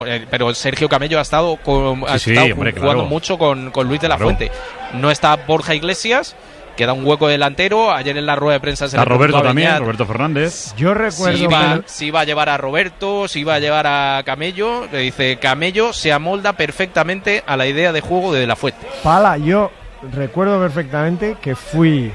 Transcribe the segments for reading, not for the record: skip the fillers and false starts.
Pero Sergio Camello ha estado jugando mucho con Luis de la Fuente. No está Borja Iglesias, queda un hueco delantero. Ayer en la rueda de prensa se está Roberto también, Roberto Fernández. Yo recuerdo si iba a llevar a Roberto, si iba a llevar a Camello. Le dice, Camello se amolda perfectamente a la idea de juego de la Fuente. Pala, yo recuerdo perfectamente que fui...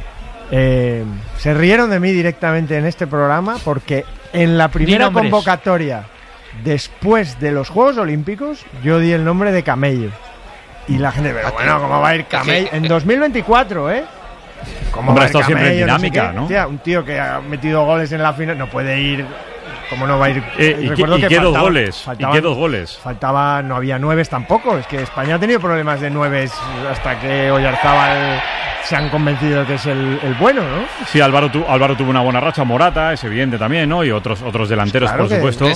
se rieron de mí directamente en este programa porque en la primera convocatoria después de los Juegos Olímpicos yo di el nombre de Camello y la gente, pero bueno, ¿cómo va a ir Camello? En 2024, ¿cómo va a ir estado Camello? Siempre en dinámica, ¿no? Tía, un tío que ha metido goles en la final no puede ir. ¿Cómo no va a ir? ¿Y qué dos goles? Faltaban, no había nueves tampoco. Es que España ha tenido problemas de nueves hasta que Oyarzábal se han convencido de que es el bueno, ¿no? Sí, Álvaro tuvo una buena racha, Morata es evidente también, ¿no? Y otros delanteros, claro, por supuesto.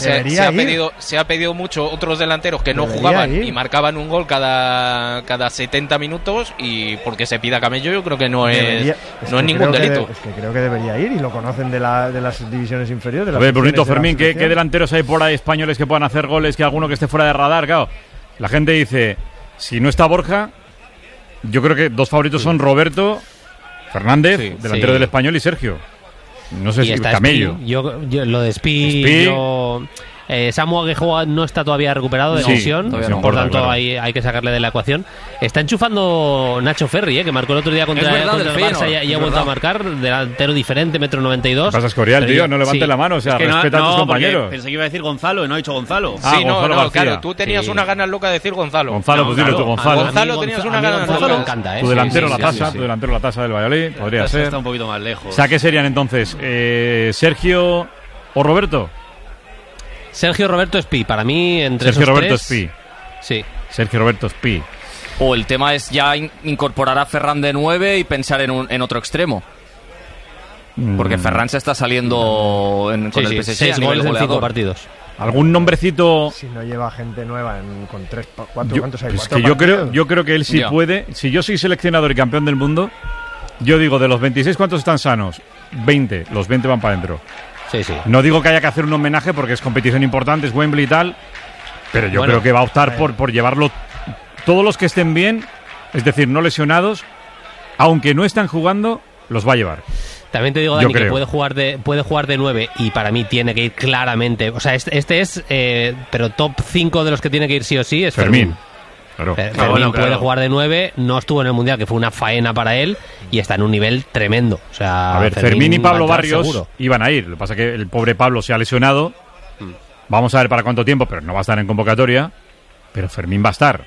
Se ha pedido mucho otros delanteros que no jugaban y marcaban un gol cada 70 minutos, y porque se pida Camello yo creo que no es ningún delito. Es que creo que debería ir y lo conocen de las divisiones inferiores. A ver, Brunito Fermín, ¿qué delanteros hay por ahí españoles que puedan hacer goles, que alguno que esté fuera de radar? Claro, la gente dice, si no está Borja, yo creo que dos favoritos son Roberto Fernández, delantero del Español, y Sergio. No sé si Camello. Yo lo de Spi. Samu Aguejoa no está todavía recuperado de lesión, por tanto hay que sacarle de la ecuación. Está enchufando Nacho Ferri, que marcó el otro día contra el Barça y ha vuelto a marcar, delantero diferente, 1,92 m. ¿Qué pasa, Escorial, tío? No levante la mano, o sea, respeta a tus compañeros. Pensé que iba a decir Gonzalo y no ha dicho Gonzalo. Claro, tú tenías una ganas loca de decir Gonzalo. Pues dilo tú, Gonzalo. Gonzalo tenías una ganas loca. Me encanta, Tu delantero la tasa del Valladolid, podría ser. Está un poquito más lejos. O sea, ¿qué serían entonces? ¿Sergio o Roberto? Sergio Roberto Spi, para mí entre Sergio esos Roberto tres, Spi. Sí. Sergio Roberto Spi. O el tema es ya incorporar a Ferran de 9 y pensar en otro extremo. Porque Ferran se está saliendo con el PSG. 6 goles en 5 partidos. ¿Algún nombrecito? Si no lleva gente nueva con 3, 4, ¿cuántos hay? Es que yo creo que él sí puede. Si yo soy seleccionador y campeón del mundo, yo digo, de los 26, ¿cuántos están sanos? 20. Los 20 van para adentro. Sí. No digo que haya que hacer un homenaje porque es competición importante, es Wembley y tal, pero yo creo que va a optar por llevarlo todos los que estén bien, es decir, no lesionados, aunque no están jugando, los va a llevar. También te digo, Dani, que puede jugar de 9 y para mí tiene que ir claramente. O sea, este es, pero top 5 de los que tiene que ir sí o sí es Fermín. Claro. Fermín puede jugar de 9, no estuvo en el Mundial, que fue una faena para él, y está en un nivel tremendo. O sea, a ver, Fermín y Pablo Barrios iban a ir. Lo que pasa es que el pobre Pablo se ha lesionado. Vamos a ver para cuánto tiempo, pero no va a estar en convocatoria. Pero Fermín va a estar.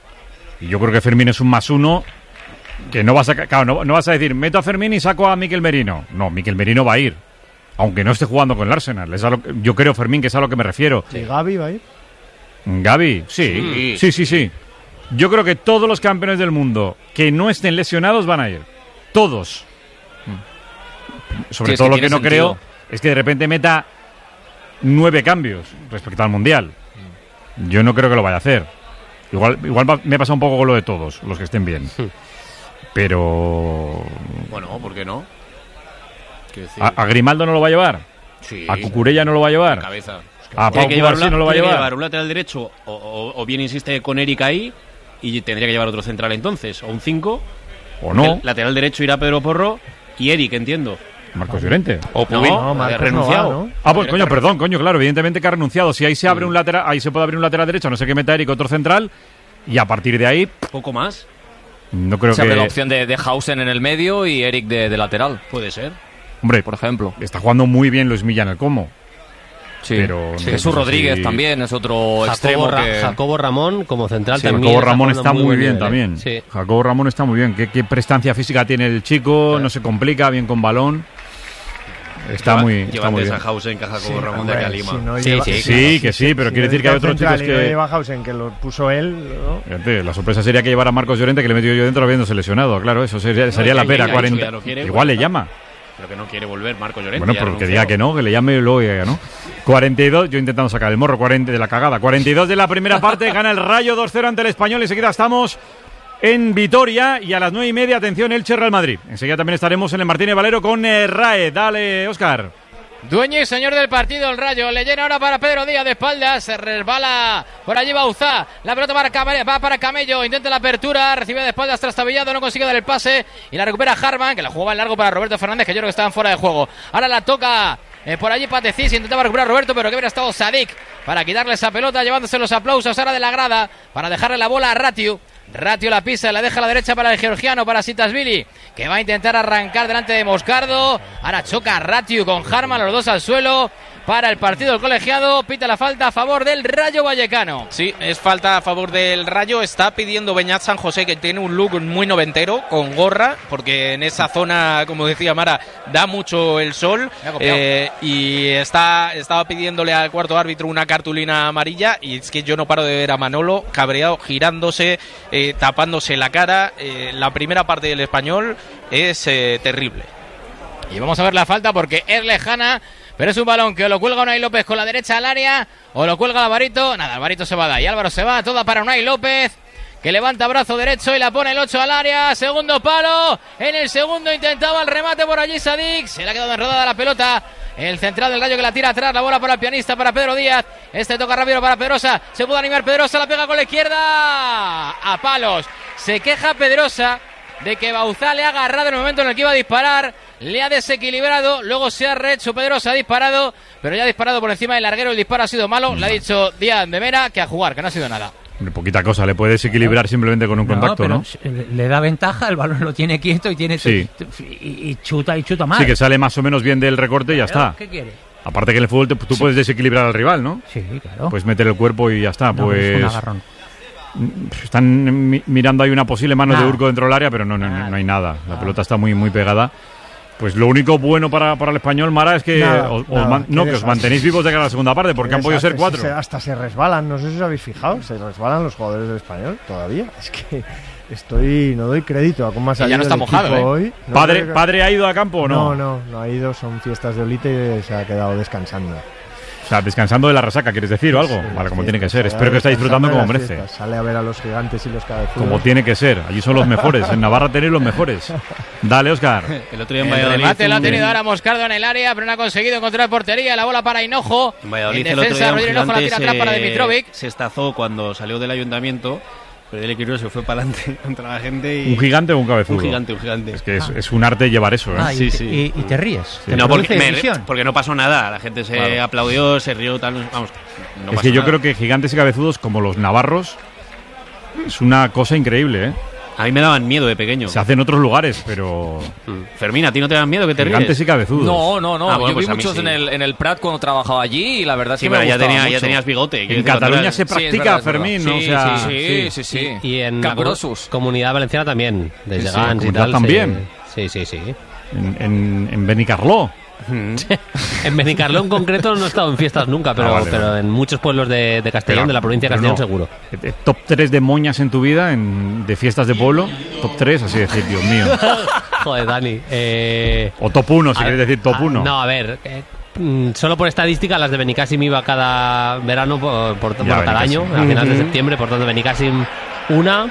Y yo creo que Fermín es un +1 que no vas a... Claro, no vas a decir, meto a Fermín y saco a Mikel Merino. No, Mikel Merino va a ir. Aunque no esté jugando con el Arsenal. Yo creo, Fermín, que es a lo que me refiero. ¿Y Gavi va a ir? Gavi, sí. Yo creo que todos los campeones del mundo que no estén lesionados van a ir. Todos. Sobre todo lo que no creo es que de repente meta 9 cambios respecto al Mundial. Yo no creo que lo vaya a hacer. Igual me pasa un poco con lo de todos, los que estén bien. Pero... Bueno, ¿por qué no? ¿A Grimaldo no lo va a llevar? Sí. ¿A Cucurella no lo va a llevar? Cabeza. ¿A Pau Cubarsí no lo va a llevar? Un lateral derecho o bien insiste con Eric ahí y tendría que llevar otro central entonces, o un 5. O no. El lateral derecho irá Pedro Porro y Eric, entiendo. Marcos Llorente. O Pubín, renunciado. No va, ¿no? Ah, pues perdón, claro, evidentemente que ha renunciado. Si ahí se abre un lateral, ahí se puede abrir un lateral derecho, no sé qué meta Eric, otro central, y a partir de ahí... Poco más. No creo se abre la opción de Hausen en el medio y Eric de lateral. Puede ser. Hombre, por ejemplo. Está jugando muy bien Luis Milla en el Como. Sí. Pero Jesús Rodríguez también es otro extremo que... Jacobo Ramón como central también. Jacobo Ramón está muy bien también. Sí. Jacobo Ramón está muy bien. ¿Qué prestancia física tiene el chico? No se complica, bien con balón. Está muy bien. Lleva antes a Hausen que a Jacobo Ramón de aquí a Lima. Sí, pero quiere decir que hay otros chicos que... No lleva Hausen, que lo puso él, ¿no? Fíjate, la sorpresa sería que llevara a Marcos Llorente, que le metió yo dentro habiéndose lesionado. Claro, eso sería la pera. 40. Igual le llama. Pero que no quiere volver Marco Llorente. Bueno, pero que diga que no, que le llame y luego diga que no. 42, yo intentando sacar el morro, 40 de la cagada. 42 de la primera parte, gana el Rayo 2-0 ante el Español. Enseguida estamos en Vitoria y a las 9:30, atención, Elche Real Madrid. Enseguida también estaremos en el Martínez Valero con RAE. Dale, Óscar. Dueño y señor del partido, el Rayo. Le llena ahora para Pedro Díaz de espaldas. Se resbala por allí Bauzá. La pelota va para Camello. Intenta la apertura. Recibe de espaldas trastabillado. No consigue dar el pase. Y la recupera Harman, que la jugaba en largo para Roberto Fernández, que yo creo que estaban fuera de juego. Ahora la toca por allí Patecís. Intentaba recuperar Roberto, pero que hubiera estado Sadik para quitarle esa pelota, llevándose los aplausos ahora de la grada, para dejarle la bola a Ratiu. Ratiu la pisa, la deja a la derecha para el georgiano, para Sitasvili, que va a intentar arrancar delante de Moscardo. Ahora choca Ratiu con Harman, los dos al suelo. Para el partido del colegiado, pita la falta a favor del Rayo Vallecano. Sí, es falta a favor del Rayo. Está pidiendo Beñat San José, que tiene un look muy noventero, con gorra, porque en esa zona, como decía Mara, da mucho el sol. Y estaba pidiéndole al cuarto árbitro una cartulina amarilla. Y es que yo no paro de ver a Manolo cabreado, girándose, tapándose la cara. La primera parte del Español es terrible. Y vamos a ver la falta porque es lejana. Pero es un balón que o lo cuelga Unai López con la derecha al área o lo cuelga Alvarito. Nada, Alvarito se va de ahí. Álvaro se va, toda para Unai López, que levanta brazo derecho y la pone el 8 al área. Segundo palo. En el segundo intentaba el remate por allí Sadik. Se le ha quedado enredada la pelota. El central del Rayo que la tira atrás. La bola para el pianista, para Pedro Díaz. Este toca rápido para Pedrosa. Se puede animar Pedrosa. La pega con la izquierda. A palos. Se queja Pedrosa de que Bauzá le ha agarrado en el momento en el que iba a disparar. Le ha desequilibrado, luego se ha rehecho. Pedrosa ha disparado, pero ya ha disparado por encima del larguero. El disparo ha sido malo. Le ha dicho Díaz de Mera que a jugar, que no ha sido nada. Poquita cosa, le puede desequilibrar simplemente con un contacto, ¿no? Le da ventaja, el balón lo tiene quieto y tiene y chuta mal. Sí, que sale más o menos bien del recorte y ya está. ¿Qué quiere? Aparte que en el fútbol tú puedes desequilibrar al rival, ¿no? Sí, claro. Puedes meter el cuerpo y ya está. No, pues es un agarrón. Están mirando ahí una posible mano de Urco dentro del área, pero no hay nada. La pelota está muy, muy pegada. Pues lo único bueno para el Español, Mara, es que que os mantenéis vivos de cara a la segunda parte, porque han podido ser 4. Hasta se resbalan, no sé si os habéis fijado, se resbalan los jugadores del Español todavía. Es que no doy crédito a cómo ha salido. Ya no está mojado, hoy. No, ¿Padre ha ido a campo o no? No ha ido, son fiestas de Olite y se ha quedado descansando. O sea, descansando de la resaca, ¿quieres decir o algo? Sí, vale, como tiene que ser. Espero que esté disfrutando como merece. Fiestas. Sale a ver a los gigantes y los cabezudos. Como tiene que ser. Allí son los mejores. En Navarra tenéis los mejores. Dale, Óscar. El otro día en Valladolid. El remate lo ha tenido ahora Moscardo en el área, pero no ha conseguido encontrar portería. La bola para Hinojo. En Valladolid en defensa, Rodrigo Hinojo la tira atrás para Dimitrovic. Se estazó cuando salió del ayuntamiento. Pero el equipo se fue para adelante contra la gente. Y... ¿Un gigante o un cabezudo? Un gigante. Es que es un arte llevar eso, ¿eh? Sí. Y te ríes. Sí. No, porque no pasó nada. La gente se aplaudió, se rió, tal. Vamos. No es que yo creo que gigantes y cabezudos, como los navarros, es una cosa increíble, ¿eh? A mí me daban miedo de pequeño. Se hace en otros lugares, pero... Fermín, ¿a ti no te dan miedo que te ríes? Gigantes y cabezudos. No. Yo vi muchos en el Prat cuando trabajaba allí y la verdad es que me gustaba mucho. Ya tenías bigote. En Cataluña se practica, Fermín, ¿no? Sí. Y en la Comunidad Valenciana también. Desde Gans y tal. También. Sí. En Benicarló. En Benicarló en concreto no he estado en fiestas nunca, pero en muchos pueblos de Castellón, de la provincia de Castellón, seguro. Top 3 de moñas en tu vida, de fiestas de pueblo. Top 3, así decir, Dios mío. Joder, Dani. O top 1, si quieres decir top 1. No, a ver, solo por estadística, las de Benicàssim iba cada verano, cada año, a finales de septiembre, por tanto, Benicàssim 1.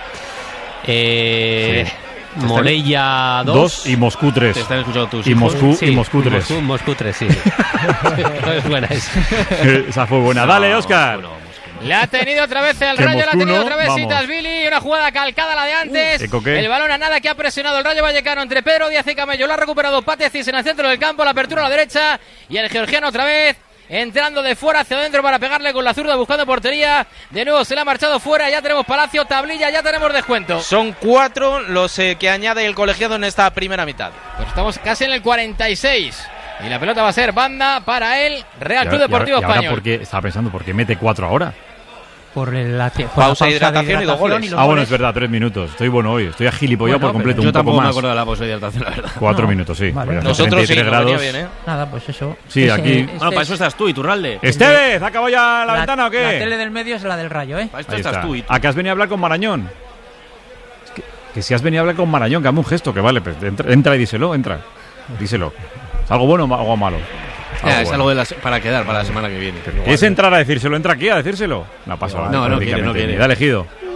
Morella 2 y Moscú 3. Te están escuchando tus hijos. Y Moscú 3. Moscú 3, sí. Es buena esa. Esa fue buena. Dale, Óscar. Le ha tenido otra vez el Rayo, le ha tenido otra vez Sitasvili, una jugada calcada la de antes. El balón a nada que ha presionado el Rayo Vallecano entre Pedro Díaz y Camello. Lo ha recuperado Patecís en el centro del campo, la apertura a la derecha y el georgiano otra vez entrando de fuera hacia adentro para pegarle con la zurda buscando portería. De nuevo se le ha marchado fuera. Ya tenemos Palacio, tablilla, ya tenemos descuento. Son 4 los que añade el colegiado en esta primera mitad. Pues estamos casi en el 46. Y la pelota va a ser banda para el Real Club Deportivo Español. ¿Por qué? Estaba pensando, ¿por qué mete 4 ahora? Por la pausa de hidratación y 2 goles. Bueno, es verdad, 3 minutos. Estoy bueno hoy. Estoy agilipollado por completo. Yo un poco más. Yo tampoco me acuerdo de la pausa de hidratación, la verdad. 4 minutos, sí. Vale. Nosotros sí, grados. Bien, ¿eh? Nada, pues eso. Sí, aquí. Bueno, para eso estás tú, Iturralde. Estevez, ¿ha acabado ya la ventana o qué? La tele del medio es la del Rayo, ¿eh? Para esto estás tú. ¿A qué has venido a hablar con Marañón? Que si has venido a hablar con Marañón, que hazme un gesto, que vale, pues entra y díselo, entra. Díselo. ¿Es algo bueno o algo malo? Es algo para quedar para la semana que viene. Es entrar a decírselo, entra aquí a decírselo. No pasa nada. No quiere. Da elegido.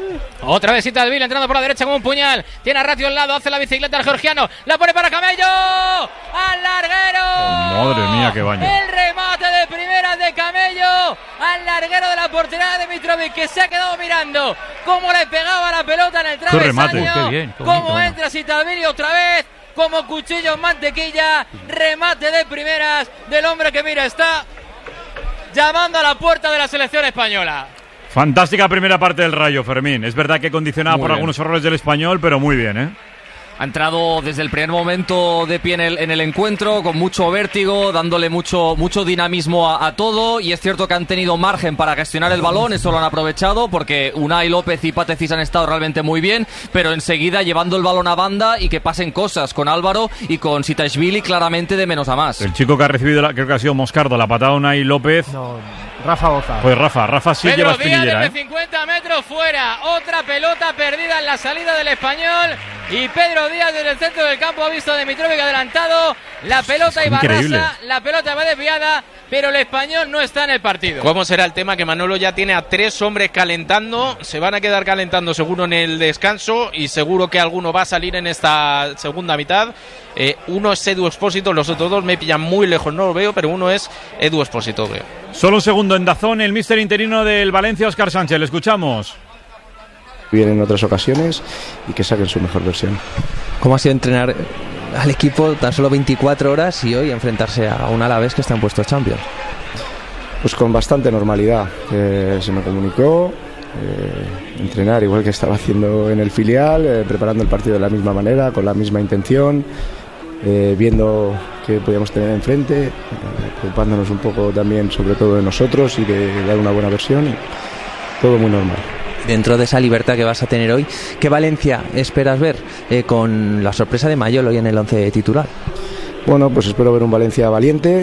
Otra vez Cittadeville entrando por la derecha con un puñal. Tiene a Ratio al lado, hace la bicicleta el georgiano. La pone para Camello. ¡Al larguero! Oh, madre mía, qué baño. El remate de primeras de Camello al larguero de la portería de Mitrovic, que se ha quedado mirando cómo le pegaba la pelota en el travesaño. Qué remate, qué bien, qué cómo bonito, entra Cittadeville otra vez. Como cuchillo en mantequilla. Remate de primeras del hombre que, mira, está llamando a la puerta de la selección española. Fantástica primera parte del Rayo, Fermín. Es verdad que condicionada por algunos errores del Español, pero muy bien, ¿eh? Ha entrado desde el primer momento de pie en el encuentro, con mucho vértigo, dándole mucho dinamismo a todo, y es cierto que han tenido margen para gestionar el balón, eso lo han aprovechado, porque Unai López y Patecis han estado realmente muy bien, pero enseguida llevando el balón a banda y que pasen cosas con Álvaro y con Sitashvili claramente de menos a más. El chico que ha recibido, creo que ha sido Moscardo, la patada Unai López. No, Rafa Boza. Pues Rafa sí Pedro lleva Díaz espinillera, desde 50 metros fuera. Otra pelota perdida en la salida del Español. Y Pedro Díaz desde el centro del campo ha visto a Dimitrovic adelantado. La pelota iba rasa, la pelota va desviada, pero el Español no está en el partido. ¿Cómo será el tema? Que Manolo ya tiene a 3 hombres calentando. Se van a quedar calentando seguro en el descanso, y seguro que alguno va a salir en esta segunda mitad. Uno es Edu Expósito, los otros 2 me pillan muy lejos, no lo veo, pero uno es Edu Expósito, veo. Solo un segundo en Dazón, el míster interino del Valencia, Óscar Sánchez, le escuchamos. Bien en otras ocasiones y que saquen su mejor versión. ¿Cómo ha sido entrenar al equipo tan solo 24 horas y hoy enfrentarse a un Alavés que está en puesto Champions? Pues con bastante normalidad. Se me comunicó entrenar igual que estaba haciendo en el filial, preparando el partido de la misma manera, con la misma intención, viendo qué podíamos tener enfrente, preocupándonos un poco también sobre todo de nosotros y de dar una buena versión, y todo muy normal. Dentro de esa libertad que vas a tener hoy, ¿qué Valencia esperas ver con la sorpresa de Mayol hoy en el 11 titular? Bueno, pues espero ver un Valencia valiente,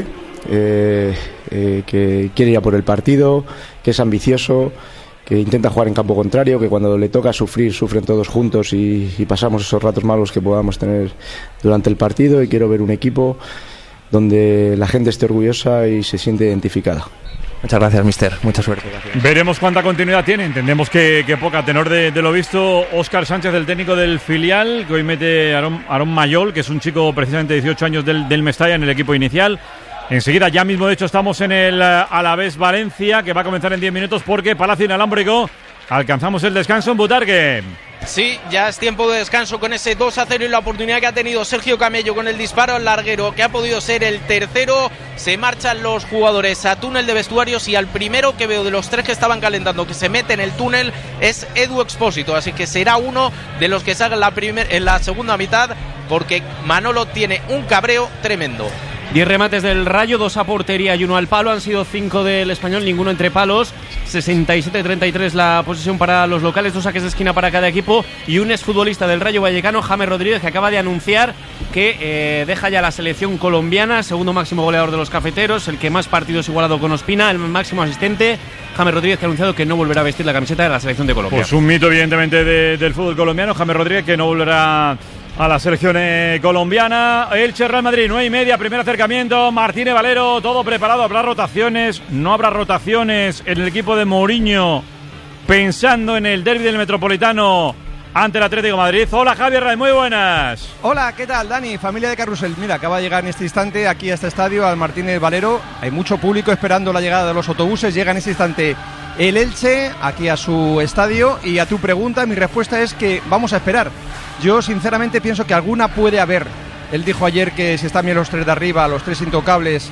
que quiere ir a por el partido, que es ambicioso, que intenta jugar en campo contrario, que cuando le toca sufrir, sufren todos juntos y pasamos esos ratos malos que podamos tener durante el partido. Y quiero ver un equipo donde la gente esté orgullosa y se siente identificada. Muchas gracias, mister. Mucha suerte. Gracias. Veremos cuánta continuidad tiene. Entendemos que poca. Tenor de lo visto, Óscar Sánchez, el técnico del filial, que hoy mete a Aarón Mayol, que es un chico precisamente de 18 años del Mestalla, en el equipo inicial. Enseguida, ya mismo de hecho, estamos en el Alavés Valencia, que va a comenzar en 10 minutos, porque Palacio Inalámbrico alcanzamos el descanso en Butarque. Sí, ya es tiempo de descanso con ese 2-0 y la oportunidad que ha tenido Sergio Camello con el disparo al larguero, que ha podido ser el tercero. Se marchan los jugadores a túnel de vestuarios, y al primero que veo de los 3 que estaban calentando que se mete en el túnel es Edu Expósito, así que será uno de los que salgan en la segunda mitad, porque Manolo tiene un cabreo tremendo. 10 remates del Rayo, 2 a portería y 1 al palo. Han sido 5 del Español, ninguno entre palos. 67-33 la posesión para los locales, 2 saques de esquina para cada equipo. Y un exfutbolista del Rayo Vallecano, James Rodríguez, que acaba de anunciar que deja ya la selección colombiana. Segundo máximo goleador de los cafeteros, el que más partidos igualado con Ospina, el máximo asistente. James Rodríguez, que ha anunciado que no volverá a vestir la camiseta de la selección de Colombia. Pues un mito, evidentemente, del fútbol colombiano. James Rodríguez, que no volverá a la selección colombiana. Elche Real Madrid, 9:30, primer acercamiento. Martínez Valero, todo preparado. ¿Habrá rotaciones? ¿No habrá rotaciones en el equipo de Mourinho, pensando en el derbi del Metropolitano ante el Atlético de Madrid? Hola, Javier Ray, muy buenas. Hola, ¿qué tal, Dani? Familia de Carrusel. Mira, acaba de llegar en este instante aquí a este estadio, al Martínez Valero. Hay mucho público esperando la llegada de los autobuses. Llega en este instante el Elche aquí a su estadio. Y a tu pregunta, mi respuesta es que vamos a esperar. Yo sinceramente pienso que alguna puede haber. Él dijo ayer que si están bien los 3 de arriba, los 3 intocables,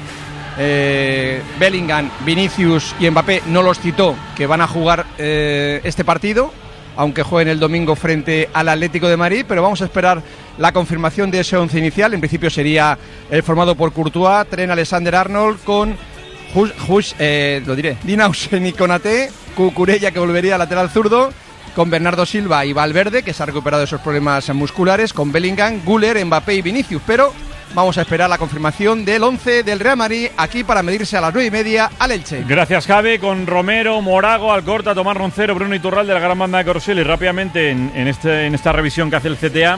Bellingham, Vinicius y Mbappé, no los citó, que van a jugar este partido, aunque jueguen el domingo frente al Atlético de Madrid. Pero vamos a esperar la confirmación de ese 11 inicial. En principio sería el formado por Courtois, Trent Alexander-Arnold, con Dinausen y Konaté, Cucurella, que volvería lateral zurdo, con Bernardo Silva y Valverde, que se ha recuperado de esos problemas musculares, con Bellingham, Güler, Mbappé y Vinicius. Pero vamos a esperar la confirmación del 11 del Real Madrid aquí para medirse a las 9:30 al Elche. Gracias, Javi, con Romero, Morago, Alcorta, Tomás Roncero, Bruno Iturralde, la gran banda de Corselli. Rápidamente en esta revisión que hace el CTA,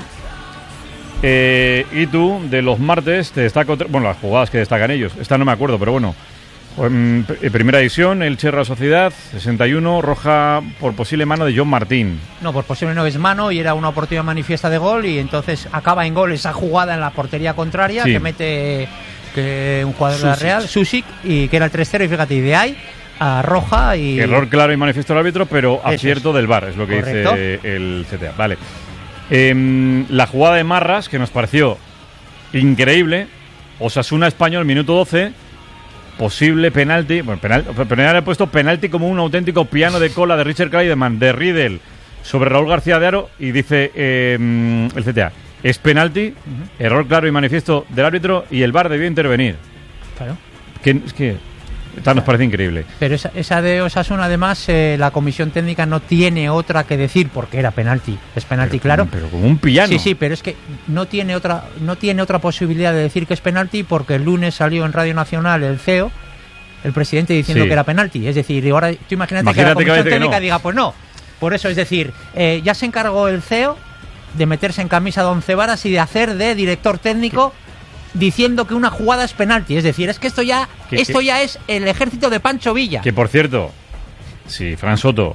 y tú, de los martes, te destaco, bueno, las jugadas que destacan ellos, esta no me acuerdo, pero bueno, Primera división, Elche Real Sociedad, 61, roja por posible mano de John Martín. No, por posible no es mano y era una oportunidad manifiesta de gol y entonces acaba en gol esa jugada en la portería contraria que mete un jugador de la Real, Susic, y que era el 3-0 y fíjate, y de ahí a roja y... Error claro y manifiesto del árbitro, pero acierto del VAR, es lo que dice el CTA. Vale. La jugada de Marras, que nos pareció increíble, Osasuna Español, minuto 12... Posible penalti. Bueno, penal he puesto penalti como un auténtico piano de cola de Richard Kleidemann, de Riedel, sobre Raúl García de Aro. Y dice el CTA: es penalti, error claro y manifiesto del árbitro y el VAR debió intervenir. Claro. Es que nos parece increíble. Pero esa de Osasuna, además, la comisión técnica no tiene otra que decir porque era penalti. Es penalti, claro. Pero como un piano. Sí, pero es que no tiene otra posibilidad de decir que es penalti porque el lunes salió en Radio Nacional el CEO, el presidente, diciendo que era penalti. Es decir, y ahora tú imagínate que la comisión técnica diga, pues no. Por eso, es decir, ya se encargó el CEO de meterse en camisa de 11 varas y de hacer de director técnico diciendo que una jugada es penalti. Es decir, es que esto ya es el ejército de Pancho Villa. Que, por cierto, si Fran Soto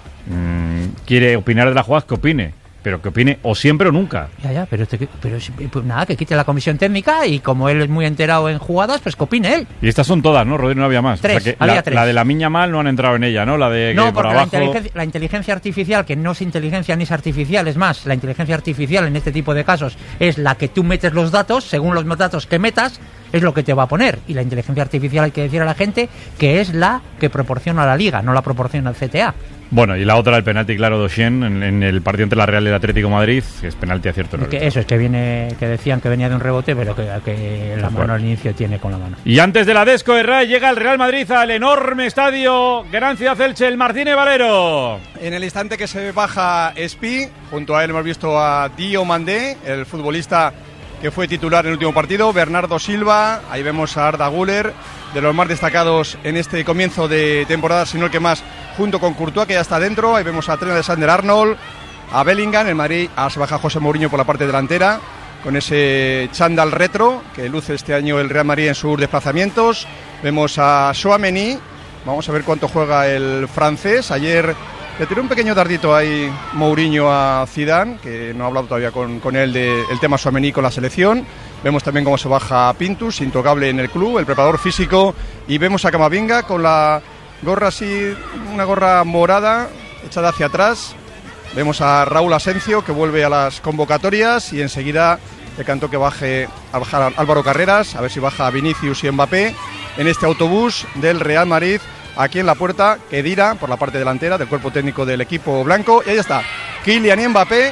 quiere opinar de la jugada, que opine. Pero que opine o siempre o nunca. Pero pues nada, que quite la comisión técnica y como él es muy enterado en jugadas, pues que opine él. Y estas son todas, ¿no, Rodrigo? No había más. Tres, o sea que había tres. La de la Miña Mal no han entrado en ella, ¿no? La de no, porque abajo... la inteligencia artificial, que no es inteligencia ni es artificial, es más, la inteligencia artificial en este tipo de casos es la que tú metes los datos, según los datos que metas, es lo que te va a poner. Y la inteligencia artificial, hay que decir a la gente, que es la que proporciona la Liga, no la proporciona el CTA. Bueno, y la otra, el penalti claro de Oshien en el partido entre la Real y el Atlético de Madrid, que es penalti a cierto nivel. Eso es que decían que venía de un rebote, pero que la mano al inicio tiene con la mano. Y antes de la Desco de Ray llega el Real Madrid al enorme estadio Gran Ciudad Elche, el Martínez Valero. En el instante que se baja Espi, junto a él hemos visto a Diomandé, el futbolista que fue titular en el último partido, Bernardo Silva, ahí vemos a Arda Güler, de los más destacados en este comienzo de temporada, sino el que más, junto con Courtois, que ya está dentro. Ahí vemos a Trent Alexander-Arnold, a Bellingham. En Madrid se baja José Mourinho por la parte delantera, con ese chándal retro que luce este año el Real Madrid en sus desplazamientos. Vemos a Tchouaméni, vamos a ver cuánto juega el francés. Ayer le tiró un pequeño dardito ahí Mourinho a Zidane, que no ha hablado todavía con él del tema Tchouaméni con la selección. Vemos también cómo se baja Pintus, intocable en el club, el preparador físico. Y vemos a Camavinga con la gorra así, una gorra morada, echada hacia atrás. Vemos a Raúl Asencio, que vuelve a las convocatorias. Y enseguida le cantó que baje a Álvaro Carreras, a ver si baja Vinicius y Mbappé en este autobús del Real Madrid, aquí en la puerta, que dirá por la parte delantera del cuerpo técnico del equipo blanco. Y ahí está, Kylian Mbappé,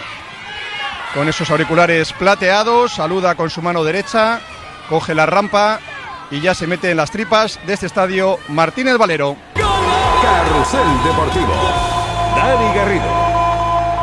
con esos auriculares plateados, saluda con su mano derecha, coge la rampa y ya se mete en las tripas de este estadio Martínez Valero. Carrusel Deportivo.